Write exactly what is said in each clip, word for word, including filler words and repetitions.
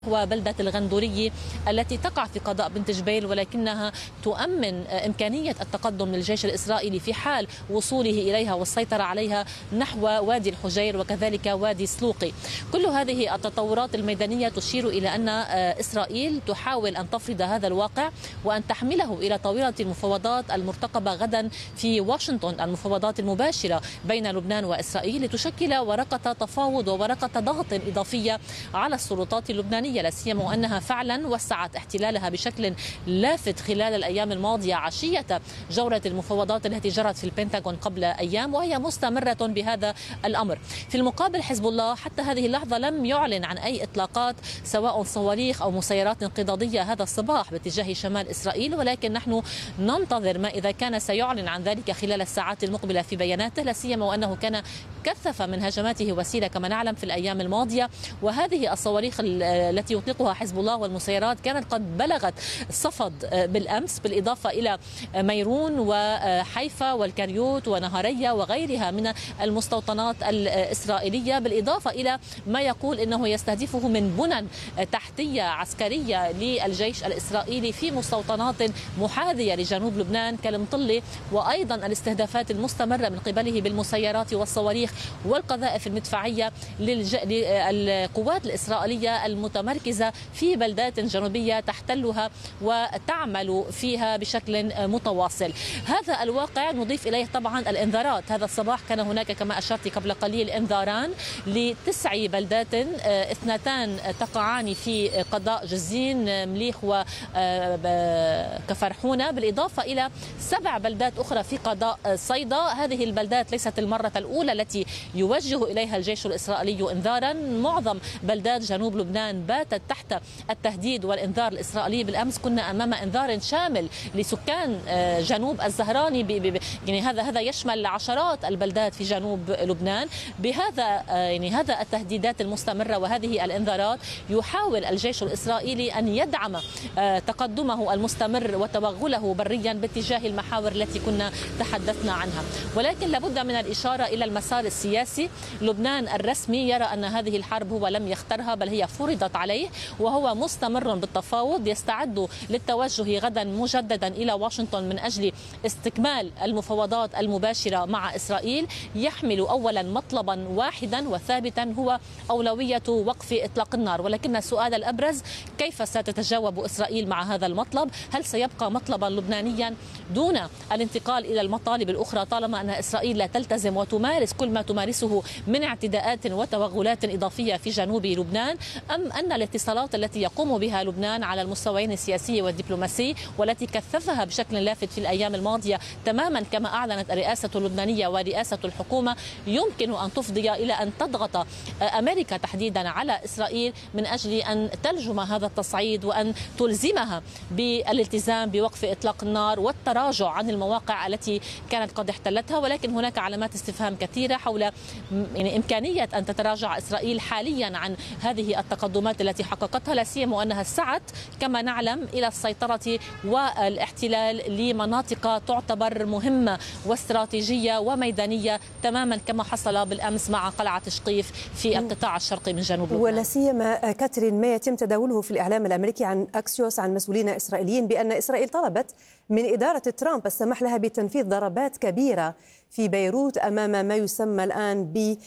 وبلدة الغندورية التي تقع في قضاء بنت جبيل، ولكنها تؤمن إمكانية التقدم للجيش الإسرائيلي في حال وصوله إليها والسيطرة عليها نحو وادي الحجير وكذلك وادي سلوقي. كل هذه التطورات الميدانية تشير إلى أن إسرائيل تحاول أن تفرض هذا الواقع وأن تحمله إلى طاولة المفاوضات المرتقبة غدا في واشنطن، المفاوضات المباشرة بين لبنان وإسرائيل، لتشكل ورقة تفاوض وورقة ضغط إضافية على السلطات اللبنانية، لا سيما وأنها فعلا وسعت احتلالها بشكل لافت خلال الأيام الماضية عشية جولة المفاوضات التي جرت في البنتاغون قبل أيام، وهي مستمرة بهذا الأمر. في المقابل حزب الله حتى هذه اللحظة لم يعلن عن أي إطلاقات سواء صواريخ أو مسيرات انقضاضية هذا الصباح باتجاه شمال إسرائيل، ولكن نحن ننتظر ما إذا كان سيعلن عن ذلك خلال الساعات المقبلة في بياناته، لا سيما وأنه كان كثف من هجماته وسيلة كما نعلم في الأيام الماضية، وهذه الصواريخ التي يطلقها حزب الله والمسيرات كانت قد بلغت صفد بالأمس، بالإضافة إلى ميرون وحيفا والكريوت ونهارية وغيرها من المستوطنات الإسرائيلية، بالإضافة إلى ما يقول إنه يستهدفه من بنى تحتية عسكرية للجيش الإسرائيلي في مستوطنات محاذية لجنوب لبنان كالمطلة، وأيضا الاستهدافات المستمرة من قبله بالمسيرات والصواريخ والقذائف المدفعية للقوات الإسرائيلية المتمركزة في بلدات جنوبية تحتلها وتعمل فيها بشكل متواصل. هذا الواقع نضيف إليه طبعا الإنذارات. هذا الصباح كان هناك كما أشرت قبل قليل إنذاران لتسع بلدات، اثنتان تقعان في قضاء جزين مليخ وكفرحونة، بالإضافة إلى سبع بلدات أخرى في قضاء صيدا. هذه البلدات ليست المرة الأولى التي يوجه إليها الجيش الإسرائيلي إنذارا، معظم بلدات جنوب لبنان باتت تحت التهديد والإنذار الإسرائيلي. بالأمس كنا أمام إنذار شامل لسكان جنوب الزهراني، يعني هذا هذا يشمل عشرات البلدات في جنوب لبنان. بهذا يعني هذا التهديدات المستمرة وهذه الإنذارات يحاول الجيش الإسرائيلي أن يدعم تقدمه المستمر وتوغله بريا باتجاه المحاور التي كنا تحدثنا عنها، ولكن لابد من الإشارة إلى المسار السياسي. لبنان الرسمي يرى أن هذه الحرب هو لم يخترها بل هي فرضت عليه، وهو مستمر بالتفاوض، يستعد للتوجه غدا مجددا إلى واشنطن من أجل استكمال المفاوضات المباشرة مع إسرائيل، يحمل أولا مطلبا واحدا وثابتا هو أولوية وقف إطلاق النار. ولكن السؤال الأبرز كيف ستتجاوب إسرائيل مع هذا المطلب؟ هل سيبقى مطلبا لبنانيا دون الانتقال إلى المطالب الأخرى طالما أن إسرائيل لا تلتزم وتمارس كل ما تمارسه من اعتداءات وتوغلات إضافية في جنوب لبنان، أم أن الاتصالات التي يقوم بها لبنان على المستويين السياسي والدبلوماسي والتي كثفها بشكل لافت في الأيام الماضية تماما كما أعلنت الرئاسة اللبنانية ورئاسة الحكومة يمكن أن تفضي إلى أن تضغط أمريكا تحديدا على إسرائيل من أجل أن تلجم هذا التصعيد وأن تلزمها بالالتزام بوقف إطلاق النار والتراجع عن المواقع التي كانت قد احتلتها. ولكن هناك علامات استفهام كثيرة حول يعني إمكانية أن تتراجع إسرائيل حاليا عن هذه التقدمات التي حققتها، لا سيما وأنها سعت كما نعلم إلى السيطرة والاحتلال لمناطق تعتبر مهمة واستراتيجية وميدانية تماما كما حصل بالأمس مع قلعة شقيف في القطاع الشرقي من جنوب لبنان. ولا سيما كاترين ما يتم تداوله في الإعلام الأمريكي عن أكسيوس عن مسؤولين إسرائيليين بأن إسرائيل طلبت من إدارة ترامب السماح لها بتنفيذ ضربات كبيرة في بيروت أمام ما يسمى الآن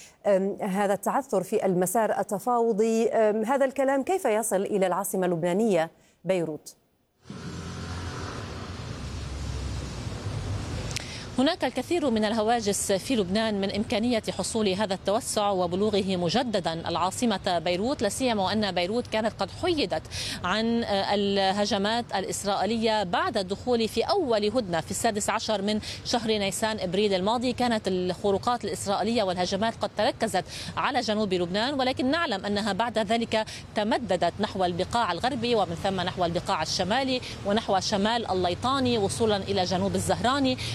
بهذا التعثر في المسار التفاوضي. هذا الكلام كيف يصل إلى العاصمة اللبنانية بيروت؟ هناك الكثير من الهواجس في لبنان من إمكانية حصول هذا التوسع وبلوغه مجددا العاصمة بيروت، لا سيما وأن بيروت كانت قد حيدت عن الهجمات الإسرائيلية بعد الدخول في أول هدنة في السادس عشر من شهر نيسان إبريل الماضي. كانت الخروقات الإسرائيلية والهجمات قد تركزت على جنوب لبنان، ولكن نعلم أنها بعد ذلك تمددت نحو البقاع الغربي ومن ثم نحو البقاع الشمالي ونحو شمال الليطاني وصولا إلى جنوب الزهراني، و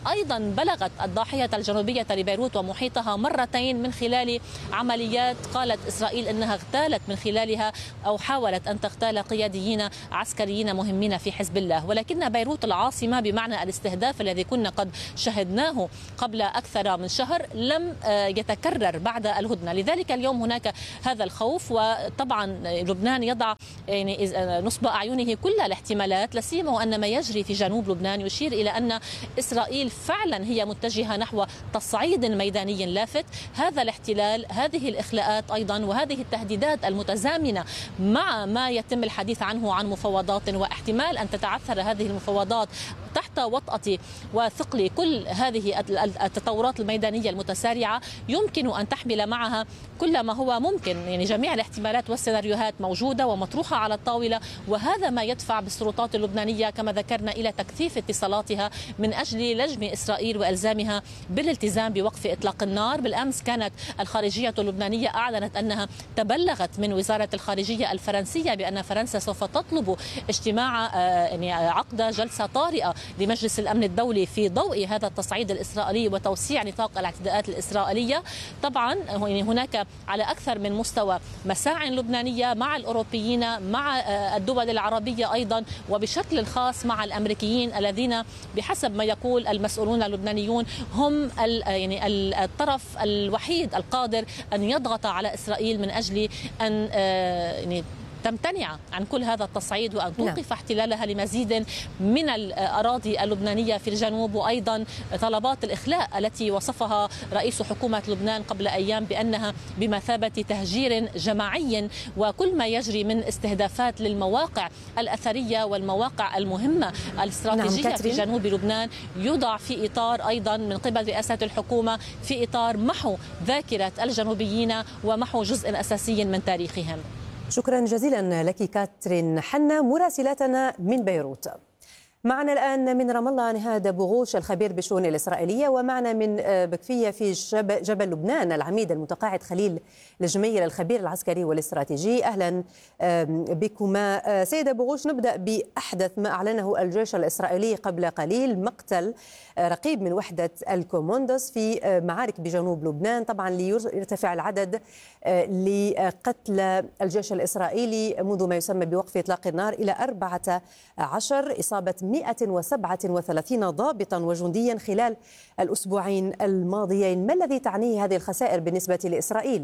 أيضا بلغت الضاحية الجنوبية لبيروت ومحيطها مرتين من خلال عمليات قالت إسرائيل أنها اغتالت من خلالها أو حاولت أن تغتال قياديين عسكريين مهمين في حزب الله. ولكن بيروت العاصمة بمعنى الاستهداف الذي كنا قد شهدناه قبل أكثر من شهر لم يتكرر بعد الهدنة، لذلك اليوم هناك هذا الخوف. وطبعا لبنان يضع يعني نصب أعينه كل الاحتمالات، لا سيما وأن ما يجري في جنوب لبنان يشير إلى أن إسرائيل فعلا هي متجهة نحو تصعيد ميداني لافت. هذا الاحتلال، هذه الإخلاءات أيضا، وهذه التهديدات المتزامنة مع ما يتم الحديث عنه عن مفاوضات، واحتمال أن تتعثر هذه المفاوضات تحت وطأة وثقل كل هذه التطورات الميدانية المتسارعة، يمكن أن تحمل معها كل ما هو ممكن. يعني جميع الاحتمالات والسيناريوهات موجودة ومطروحة على الطاولة، وهذا ما يدفع بالسلطات اللبنانية كما ذكرنا إلى تكثيف اتصالاتها من أجل لجم إسرائيل وإلزامها بالالتزام بوقف إطلاق النار. بالأمس كانت الخارجية اللبنانية أعلنت أنها تبلغت من وزارة الخارجية الفرنسية بأن فرنسا سوف تطلب اجتماع يعني عقد جلسة طارئة لمجلس الأمن الدولي في ضوء هذا التصعيد الإسرائيلي وتوسيع نطاق الاعتداءات الإسرائيلية. طبعا هناك على أكثر من مستوى مساع لبنانية مع الأوروبيين، مع الدول العربية أيضا، وبشكل خاص مع الأمريكيين الذين بحسب ما يقول المسؤولون اللبنانيون هم يعني الطرف الوحيد القادر أن يضغط على إسرائيل من أجل أن يعني تمتنع عن كل هذا التصعيد وأن توقف احتلالها لمزيد من الأراضي اللبنانية في الجنوب، وأيضا طلبات الإخلاء التي وصفها رئيس حكومة لبنان قبل أيام بأنها بمثابة تهجير جماعي، وكل ما يجري من استهدافات للمواقع الأثرية والمواقع المهمة الاستراتيجية نعم في جنوب لبنان يوضع في إطار أيضا من قبل رئاسة الحكومة في إطار محو ذاكرة الجنوبيين ومحو جزء أساسي من تاريخهم. شكرا جزيلا لك كاترين حنا مراسلتنا من بيروت. معنا الآن من رام الله نهاد بوغوش الخبير بالشؤون الإسرائيلية، ومعنا من بكفية في جبل لبنان العميد المتقاعد خليل الجميل الخبير العسكري والاستراتيجي. أهلا بكما. سيدة بوغوش، نبدأ بأحدث ما أعلنه الجيش الإسرائيلي قبل قليل، مقتل رقيب من وحدة الكوموندوس في معارك بجنوب لبنان، طبعا ليرتفع العدد لقتل الجيش الإسرائيلي منذ ما يسمى بوقف إطلاق النار إلى أربعة عشر، إصابة مئة وسبعة وثلاثين ضابطا وجنديا خلال الأسبوعين الماضيين. ما الذي تعنيه هذه الخسائر بالنسبة لإسرائيل؟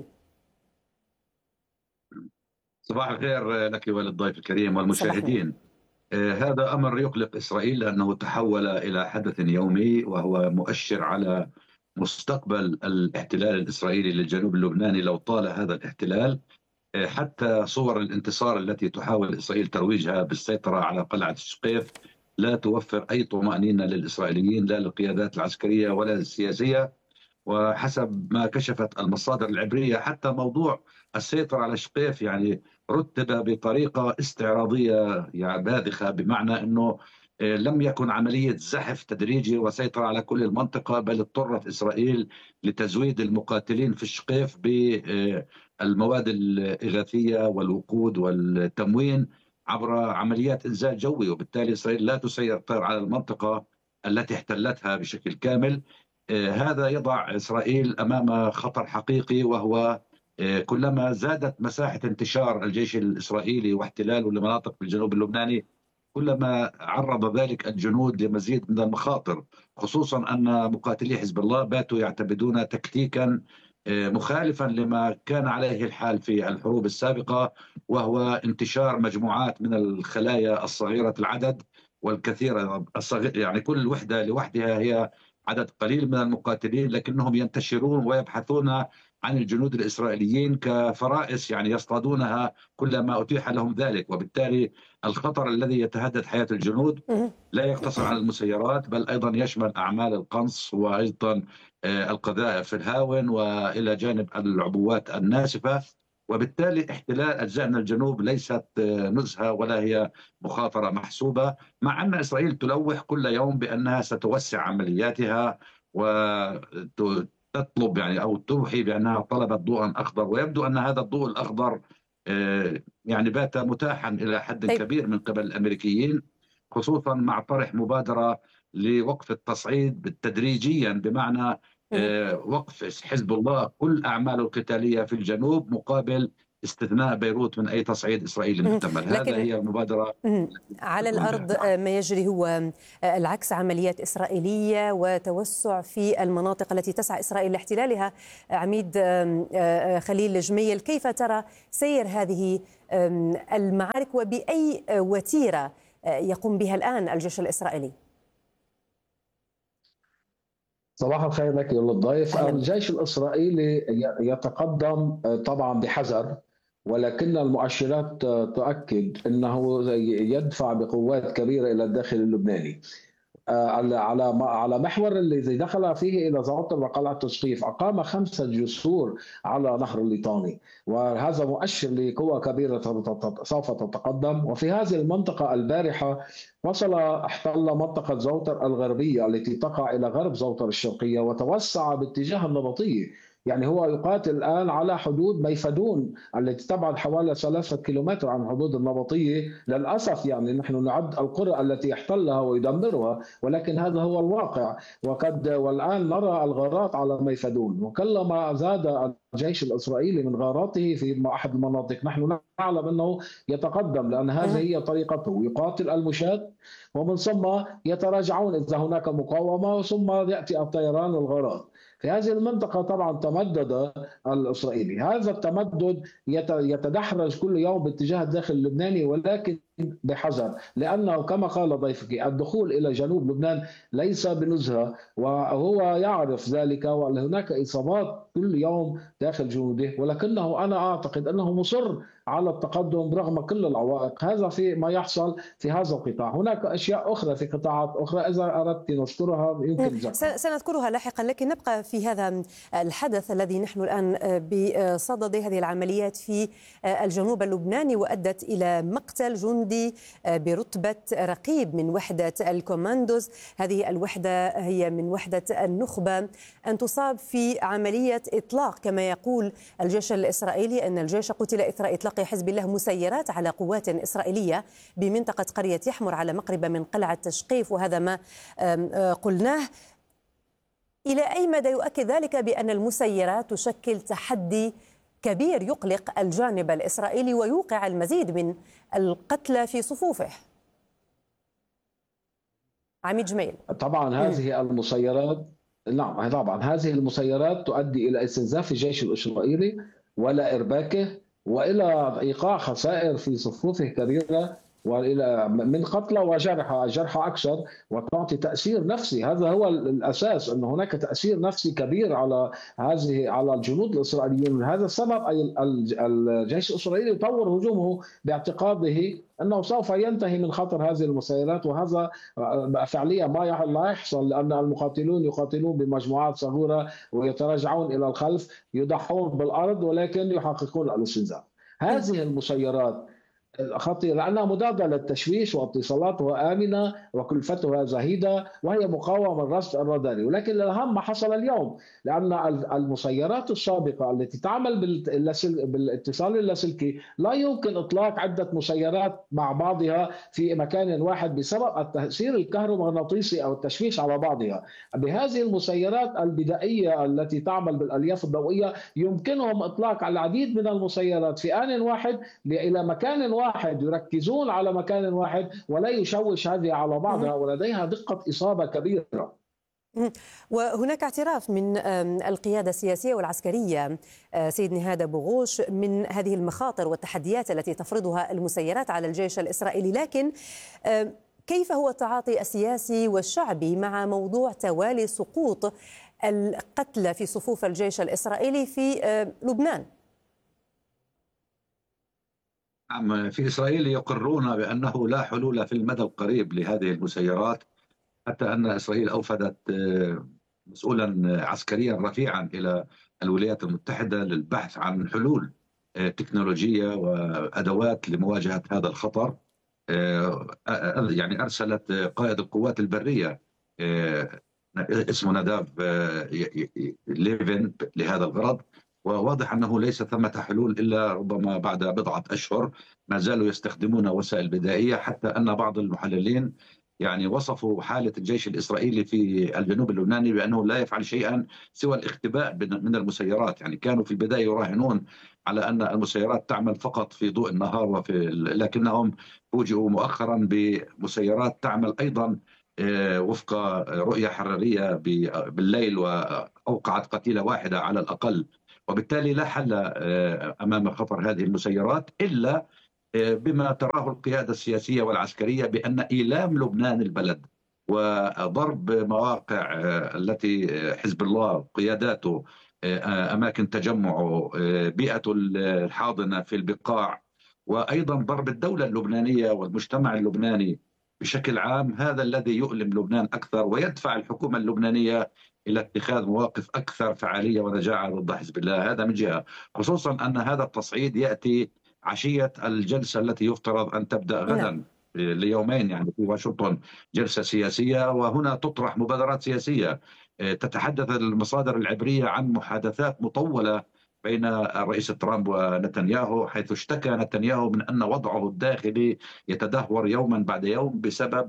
صباح الخير لك وللضيف الكريم والمشاهدين. آه هذا أمر يقلق إسرائيل لأنه تحول إلى حدث يومي، وهو مؤشر على مستقبل الاحتلال الإسرائيلي للجنوب اللبناني لو طال هذا الاحتلال. آه حتى صور الانتصار التي تحاول إسرائيل ترويجها بالسيطرة على قلعة الشقيف لا توفر أي طمأنينة للإسرائيليين، لا للقيادات العسكرية ولا السياسية. وحسب ما كشفت المصادر العبرية حتى موضوع السيطرة على شقيف يعني رتب بطريقة استعراضية يعني باذخة، بمعنى أنه لم يكن عملية زحف تدريجي وسيطرة على كل المنطقة، بل اضطرت إسرائيل لتزويد المقاتلين في الشقيف بالمواد الإغاثية والوقود والتموين عبر عمليات إنزال جوي، وبالتالي إسرائيل لا تسيطر على المنطقة التي احتلتها بشكل كامل. هذا يضع إسرائيل أمام خطر حقيقي، وهو كلما زادت مساحة انتشار الجيش الإسرائيلي واحتلاله لمناطق في الجنوب اللبناني كلما عرض ذلك الجنود لمزيد من المخاطر، خصوصا أن مقاتلي حزب الله باتوا يعتمدون تكتيكا مخالفا لما كان عليه الحال في الحروب السابقة، وهو انتشار مجموعات من الخلايا الصغيرة العدد والكثيرة الصغير، يعني كل وحدة لوحدها هي عدد قليل من المقاتلين، لكنهم ينتشرون ويبحثون عن الجنود الإسرائيليين كفرائس يعني يصطادونها كلما أتيح لهم ذلك. وبالتالي الخطر الذي يتهدد حياة الجنود لا يقتصر على المسيرات، بل أيضا يشمل أعمال القنص وأيضا القذائف الهاون وإلى جانب العبوات الناسفة. وبالتالي احتلال أجزاء من الجنوب ليست نزهة ولا هي مخاطرة محسوبة، مع أن إسرائيل تلوح كل يوم بأنها ستوسع عملياتها وتطلب يعني أو توحي بأنها طلبت ضوءا أخضر، ويبدو أن هذا الضوء الأخضر يعني بات متاحا إلى حد كبير من قبل الأمريكيين، خصوصا مع طرح مبادرة لوقف التصعيد تدريجيا، بمعنى وقف حزب الله كل أعماله القتالية في الجنوب مقابل استثناء بيروت من أي تصعيد إسرائيلي محتمل. هذا هي المبادرة. على الأرض ما يجري هو العكس، عمليات إسرائيلية وتوسع في المناطق التي تسعى إسرائيل لاحتلالها. عميد خليل جميل، كيف ترى سير هذه المعارك وبأي وتيرة يقوم بها الآن الجيش الإسرائيلي؟ صباح الخير لك وللضيف. الجيش الإسرائيلي يتقدم طبعا بحذر، ولكن المؤشرات تؤكد أنه يدفع بقوات كبيرة إلى الداخل اللبناني على على محور اللي دخل فيه الى زواطر وقلعه تسقيف. اقام خمسه جسور على نهر الليطاني، وهذا مؤشر لقوه كبيره سوف تتقدم. وفي هذه المنطقه البارحه وصل احتل منطقه زوطر الغربيه التي تقع الى غرب زوطر الشرقيه، وتوسع باتجاه النبطيه. يعني هو يقاتل الآن على حدود ميفدون التي تبعد حوالي ثلاثة كيلومتر عن حدود النبطية. للأسف يعني نحن نعد القرى التي يحتلها ويدمرها، ولكن هذا هو الواقع. وقد والآن نرى الغارات على ميفدون، وكلما زاد الجيش الإسرائيلي من غاراته في أحد المناطق نحن نعلم أنه يتقدم، لأن هذه هي طريقته، يقاتل المشاة ومن ثم يتراجعون إذا هناك مقاومة، ثم يأتي الطيران والغارات. في هذه المنطقة طبعا تمدد الإسرائيلي. هذا التمدد يتدحرج كل يوم باتجاه الداخل اللبناني، ولكن بحذر، لأنه كما قال ضيفك الدخول إلى جنوب لبنان ليس بنزهة، وهو يعرف ذلك، وهناك إصابات كل يوم داخل جنوده، ولكنه أنا أعتقد أنه مصر على التقدم رغم كل العوائق. هذا في ما يحصل في هذا القطاع. هناك أشياء أخرى في قطاعات أخرى إذا أردت نذكرها يمكن ذكرها. سنذكرها لاحقا، لكن نبقى في هذا الحدث الذي نحن الآن بصدد هذه العمليات في الجنوب اللبناني، وأدت إلى مقتل جندي برتبة رقيب من وحدة الكوماندوز. هذه الوحدة هي من وحدة النخبة، أن تصاب في عملية إطلاق كما يقول الجيش الإسرائيلي أن الجيش قتل إثر إطلاق حزب الله مسيرات على قوات إسرائيلية بمنطقة قرية يحمر على مقربة من قلعة تشقيف، وهذا ما قلناه. إلى أي مدى يؤكد ذلك بأن المسيرات تشكل تحدي كبير يقلق الجانب الإسرائيلي ويوقع المزيد من القتلى في صفوفه؟ عميد جميل. طبعا هذه المسيرات نعم طبعا هذه المسيرات تؤدي إلى استنزاف الجيش الإسرائيلي ولا إرباكه، وإلى إيقاع خسائر في صفوفه كبيرة، والى من قتلى وجرحى جرحى اكثر، وتعطي تاثير نفسي. هذا هو الاساس، ان هناك تاثير نفسي كبير على هذه على الجنود الاسرائيليين. هذا السبب الجيش الاسرائيلي يطور هجومه باعتقاده انه سوف ينتهي من خطر هذه المسيرات، وهذا فعليا ما لا يحصل، لان المقاتلون يقاتلون بمجموعات صغيره ويتراجعون الى الخلف، يضحون بالارض ولكن يحققون الاستنزاف. هذه المسيرات خطيرة لأنها مضادة للتشويش، واتصالاتها آمنة وكلفتها زهيدة، وهي مقاومة الرصد الراداري. ولكن الأهم ما حصل اليوم، لأن المسيرات السابقة التي تعمل بالاتصال اللاسلكي لا يمكن إطلاق عدة مسيرات مع بعضها في مكان واحد بسبب التأثير الكهرومغناطيسي أو التشويش على بعضها. بهذه المسيرات البدائية التي تعمل بالألياف الضوئية يمكنهم إطلاق العديد من المسيرات في آن واحد إلى مكان واحد، واحد يركزون على مكان واحد ولا يشوش هذه على بعضها، ولديها دقة إصابة كبيرة. وهناك اعتراف من القيادة السياسية والعسكرية سيد نهاد أبو غوش من هذه المخاطر والتحديات التي تفرضها المسيرات على الجيش الإسرائيلي، لكن كيف هو التعاطي السياسي والشعبي مع موضوع توالي سقوط القتلى في صفوف الجيش الإسرائيلي في لبنان؟ نعم، في إسرائيل يقرون بأنه لا حلول في المدى القريب لهذه المسيرات، حتى أن إسرائيل أوفدت مسؤولا عسكريا رفيعا إلى الولايات المتحدة للبحث عن حلول تكنولوجية وأدوات لمواجهة هذا الخطر. يعني أرسلت قائد القوات البرية اسمه نداف ليفن لهذا الغرض، وواضح أنه ليس ثمة حلول إلا ربما بعد بضعة أشهر. ما زالوا يستخدمون وسائل بدائية، حتى أن بعض المحللين يعني وصفوا حالة الجيش الإسرائيلي في الجنوب اللبناني بأنه لا يفعل شيئا سوى الاختباء من المسيرات. يعني كانوا في البداية يراهنون على أن المسيرات تعمل فقط في ضوء النهار، وفي لكنهم فوجئوا مؤخرا بمسيرات تعمل أيضا وفق رؤية حرارية بالليل، وأوقعت قتيلة واحدة على الأقل. وبالتالي لا حل أمام خطر هذه المسيرات إلا بما تراه القيادة السياسية والعسكرية بأن إيلام لبنان البلد وضرب مواقع التي حزب الله قياداته، أماكن تجمعه، بيئة الحاضنة في البقاع، وأيضا ضرب الدولة اللبنانية والمجتمع اللبناني بشكل عام، هذا الذي يؤلم لبنان أكثر ويدفع الحكومة اللبنانية إلى اتخاذ مواقف أكثر فعالية ونجاعة ضد حزب الله. هذا من جهة، خصوصا أن هذا التصعيد يأتي عشية الجلسة التي يفترض أن تبدأ غدا نعم. ليومين يعني في واشنطن جلسة سياسية، وهنا تطرح مبادرات سياسية. تتحدث المصادر العبرية عن محادثات مطولة بين الرئيس ترامب ونتنياهو، حيث اشتكى نتنياهو من أن وضعه الداخلي يتدهور يوما بعد يوم بسبب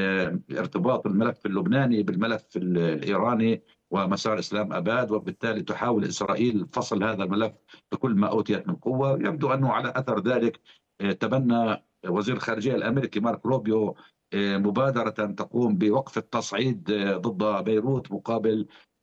ارتباط الملف اللبناني بالملف الإيراني ومسار إسلام أباد، وبالتالي تحاول إسرائيل فصل هذا الملف بكل ما أوتيت من قوة. يبدو أنه على أثر ذلك تبنى وزير الخارجية الأمريكي مارك روبيو مبادرة تقوم بوقف التصعيد ضد بيروت مقابل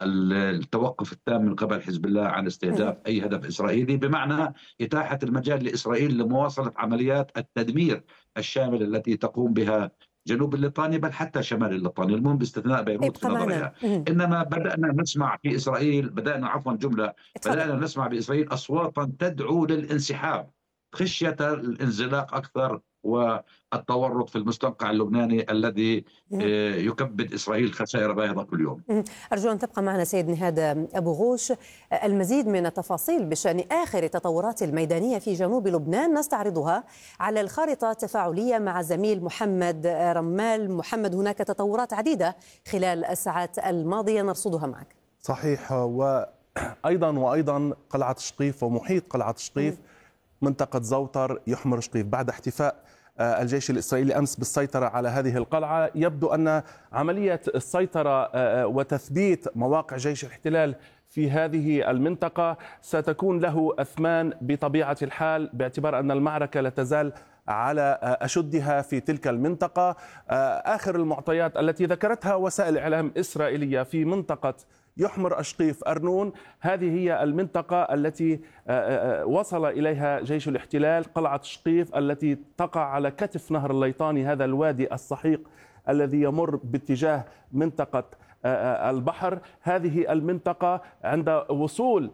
التوقف التام من قبل حزب الله عن استهداف أي هدف إسرائيلي، بمعنى إتاحة المجال لإسرائيل لمواصلة عمليات التدمير الشامل التي تقوم بها جنوب الليطاني بل حتى شمال الليطاني، المهم باستثناء بيروت في نظرها. إنما بدأنا نسمع في إسرائيل بدأنا عفوا جملة بدأنا نسمع بإسرائيل أصواتا تدعو للانسحاب خشية الانزلاق أكثر والتورط في المستنقع اللبناني الذي يكبد إسرائيل خسائر باهظة كل يوم. أرجو أن تبقى معنا سيد نهاد أبو غوش. المزيد من التفاصيل بشأن آخر التطورات الميدانية في جنوب لبنان نستعرضها على الخارطة التفاعلية مع زميل محمد رمال. محمد، هناك تطورات عديدة خلال الساعات الماضية نرصدها معك. صحيح، وأيضا وأيضا قلعة شقيف ومحيط قلعة شقيف منطقة زوتر يحمر شقيف. بعد احتفاء الجيش الإسرائيلي أمس بالسيطرة على هذه القلعة، يبدو أن عملية السيطرة وتثبيت مواقع جيش الاحتلال في هذه المنطقة ستكون له أثمان بطبيعة الحال، باعتبار أن المعركة لا تزال على أشدها في تلك المنطقة. آخر المعطيات التي ذكرتها وسائل إعلام إسرائيلية في منطقة يحمر أشقيف أرنون، هذه هي المنطقة التي وصل إليها جيش الاحتلال. قلعة شقيف التي تقع على كتف نهر الليطاني، هذا الوادي السحيق الذي يمر باتجاه منطقة البحر. هذه المنطقة عند وصول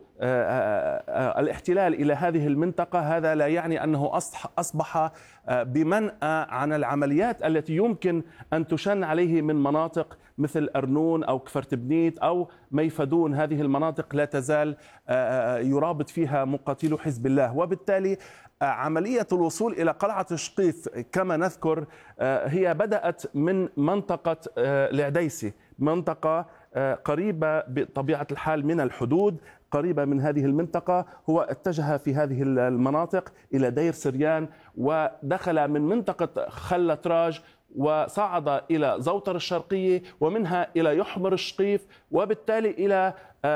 الاحتلال إلى هذه المنطقة، هذا لا يعني أنه أصبح بمنأى عن العمليات التي يمكن أن تشن عليه من مناطق مثل أرنون أو كفرتبنيت أو ميفدون. هذه المناطق لا تزال يرابط فيها مقاتلو حزب الله، وبالتالي عملية الوصول إلى قلعة شقيف كما نذكر هي بدأت من منطقة العديسي، منطقة قريبة بطبيعة الحال من الحدود، قريبة من هذه المنطقة. هو اتجه في هذه المناطق إلى دير سريان، ودخل من منطقة خلة راج وصعد إلى زوتر الشرقية، ومنها إلى يحمر الشقيف، وبالتالي إلى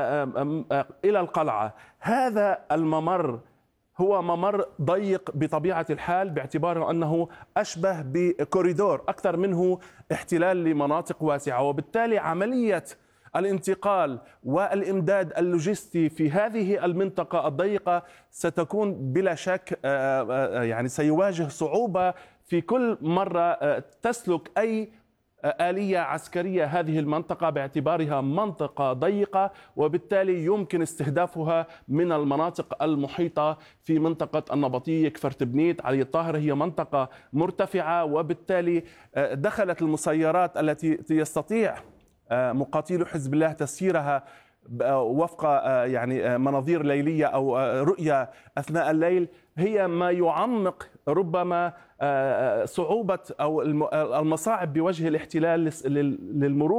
إلى القلعة. هذا الممر هو ممر ضيق بطبيعة الحال، باعتبار أنه أشبه بكوريدور أكثر منه احتلال لمناطق واسعة، وبالتالي عملية الانتقال والإمداد اللوجستي في هذه المنطقة الضيقة ستكون بلا شك يعني سيواجه صعوبة في كل مرة تسلك أي آلية عسكرية هذه المنطقة، باعتبارها منطقة ضيقة، وبالتالي يمكن استهدافها من المناطق المحيطة في منطقة النبطية كفرتبنيت علي الطاهر. هي منطقة مرتفعة، وبالتالي دخلت المسيرات التي يستطيع مقاتلو حزب الله تسييرها وفق يعني مناظير ليلية أو رؤية أثناء الليل، هي ما يعمق ربما صعوبة أو المصاعب بوجه الاحتلال للمرور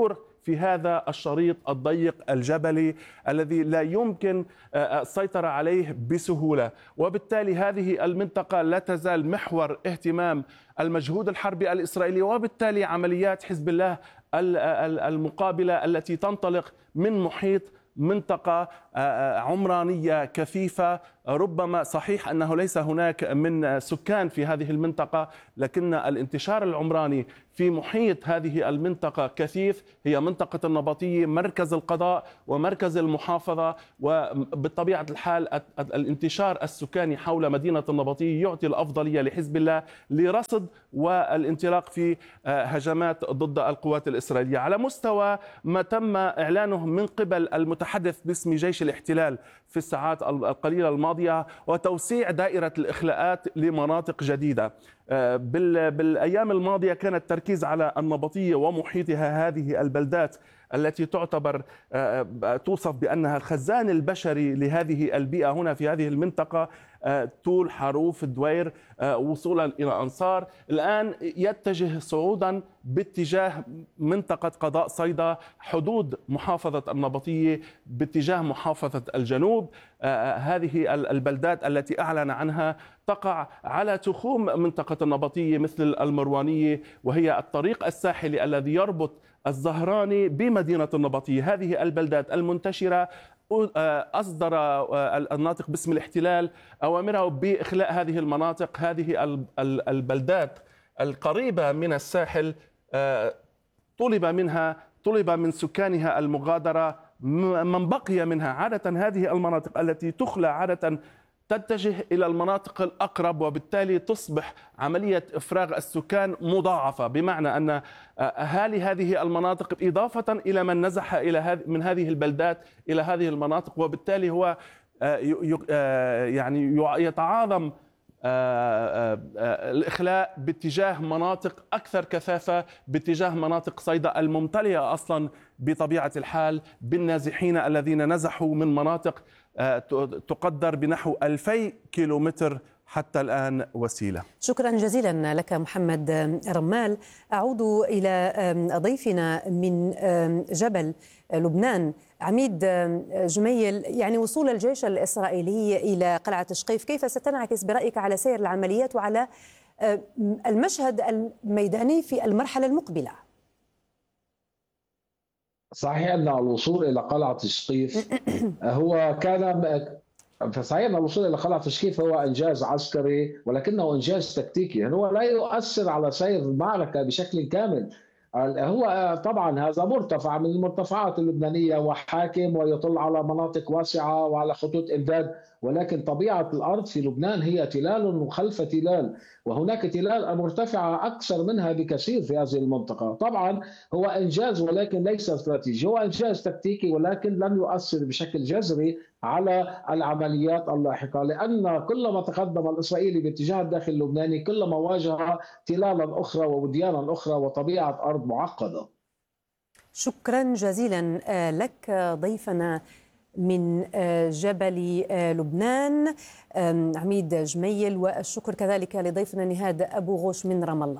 في هذا الشريط الضيق الجبلي الذي لا يمكن السيطرة عليه بسهولة. وبالتالي هذه المنطقة لا تزال محور اهتمام المجهود الحربي الإسرائيلي، وبالتالي عمليات حزب الله المقابلة التي تنطلق من محيط منطقة عمرانية كثيفة. ربما صحيح أنه ليس هناك من سكان في هذه المنطقة، لكن الانتشار العمراني في محيط هذه المنطقة كثيف. هي منطقة النبطية مركز القضاء ومركز المحافظة، وبطبيعة الحال الانتشار السكاني حول مدينة النبطية يعطي الأفضلية لحزب الله لرصد والانطلاق في هجمات ضد القوات الإسرائيلية. على مستوى ما تم إعلانه من قبل المتحدث باسم جيش الاحتلال في الساعات القليلة الماضية، وتوسيع دائرة الإخلاءات لمناطق جديدة. بالأيام الماضية كان التركيز على النبطية ومحيطها، هذه البلدات التي تعتبر توصف بأنها الخزان البشري لهذه البيئة هنا في هذه المنطقة، طول حروف الدوير وصولا إلى أنصار. الآن يتجه صعودا باتجاه منطقة قضاء صيدا، حدود محافظة النبطية باتجاه محافظة الجنوب. هذه البلدات التي أعلن عنها تقع على تخوم منطقة النبطية مثل المروانية، وهي الطريق الساحلي الذي يربط الزهراني بمدينة النبطية. هذه البلدات المنتشرة أصدر الناطق باسم الاحتلال أوامره بإخلاء هذه المناطق. هذه البلدات القريبة من الساحل طلب منها طلب من سكانها المغادرة. من بقي منها عادة هذه المناطق التي تخلى عادة تتجه إلى المناطق الأقرب، وبالتالي تصبح عملية إفراغ السكان مضاعفة، بمعنى أن أهالي هذه المناطق إضافة إلى من نزح إلى من هذه البلدات إلى هذه المناطق، وبالتالي هو يعني يتعاظم الإخلاء باتجاه مناطق أكثر كثافة، باتجاه مناطق صيدا الممتلئة أصلا بطبيعة الحال بالنازحين الذين نزحوا من مناطق تقدر بنحو ألفي كيلومتر حتى الآن وسيلة. شكرا جزيلا لك محمد رمال. أعود إلى ضيفنا من جبل لبنان عميد جميل. يعني وصول الجيش الإسرائيلي إلى قلعة شقيف كيف ستنعكس برأيك على سير العمليات وعلى المشهد الميداني في المرحلة المقبلة؟ صحيح أن الوصول إلى قلعة شقيف هو كان فصحيح أن الوصول إلى قلعة شقيف هو إنجاز عسكري، ولكنه إنجاز تكتيكي. يعني هو لا يؤثر على سير المعركة بشكل كامل. هو طبعا هذا مرتفع من المرتفعات اللبنانية وحاكم ويطل على مناطق واسعة وعلى خطوط إمداد، ولكن طبيعة الأرض في لبنان هي تلال وخلف تلال، وهناك تلال مرتفعة أكثر منها بكثير في هذه المنطقة. طبعا هو إنجاز ولكن ليس استراتيجي، هو إنجاز تكتيكي ولكن لم يؤثر بشكل جذري على العمليات اللاحقة، لأن كلما تقدم الإسرائيلي باتجاه الداخل اللبناني كلما واجه تلالا أخرى ووديانا أخرى وطبيعة أرض معقدة. شكرا جزيلا لك ضيفنا من جبل لبنان عميد جميل، والشكر كذلك لضيفنا نهاد أبو غوش من رام الله.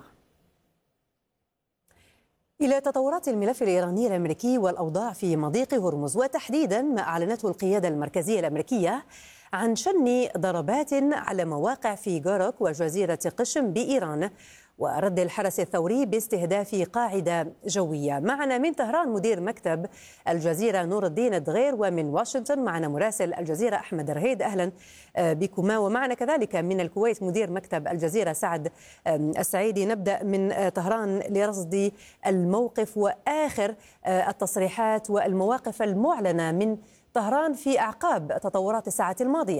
إلى تطورات الملف الإيراني الأمريكي والأوضاع في مضيق هرمز، وتحديدا ما أعلنته القيادة المركزية الأمريكية عن شن ضربات على مواقع في جورك وجزيرة قشم بإيران، ورد الحرس الثوري باستهداف قاعدة جوية. معنا من طهران مدير مكتب الجزيرة نور الدين دغير، ومن واشنطن معنا مراسل الجزيرة أحمد رهيد. أهلا بكما. ومعنا كذلك من الكويت مدير مكتب الجزيرة سعد السعيدي. نبدأ من طهران لرصد الموقف وآخر التصريحات والمواقف المعلنة من طهران في أعقاب تطورات الساعة الماضية.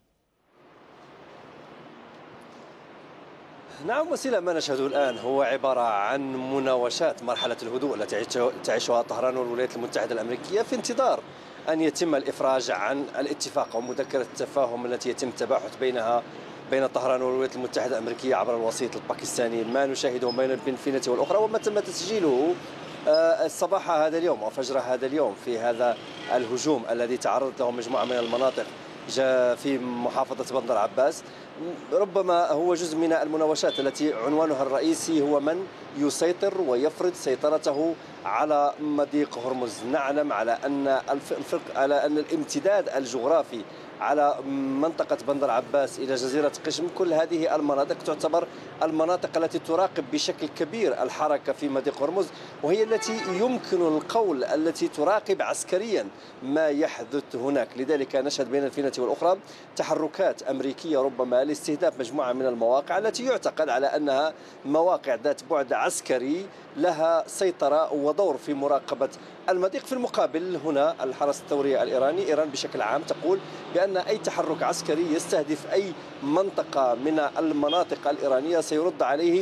نعم وسيلة، ما نشهده الآن هو عبارة عن مناوشات مرحلة الهدوء التي تعيشها طهران والولايات المتحدة الأمريكية في انتظار أن يتم الإفراج عن الاتفاق ومذكرة التفاهم التي يتم التباحث بينها بين طهران والولايات المتحدة الأمريكية عبر الوسيط الباكستاني. ما نشاهده بين البنفينة والأخرى وما تم تسجيله الصباح هذا اليوم وفجر هذا اليوم في هذا الهجوم الذي تعرضت له مجموعة من المناطق في محافظة بندر عباس. ربما هو جزء من المناوشات التي عنوانها الرئيسي هو من يسيطر ويفرض سيطرته على مضيق هرمز. نعلم على أن الفرق على أن الامتداد الجغرافي على منطقة بندر عباس إلى جزيرة قشم، كل هذه المناطق تعتبر المناطق التي تراقب بشكل كبير الحركة في مضيق هرمز، وهي التي يمكن القول التي تراقب عسكريا ما يحدث هناك. لذلك نشهد بين الفينة والأخرى تحركات أمريكية ربما لاستهداف مجموعة من المواقع التي يعتقد على أنها مواقع ذات بعد عسكري لها سيطرة ودور في مراقبة المضيق. في المقابل هنا الحرس الثوري الإيراني، إيران بشكل عام تقول بأن أي تحرك عسكري يستهدف أي منطقة من المناطق الإيرانية سيرد عليه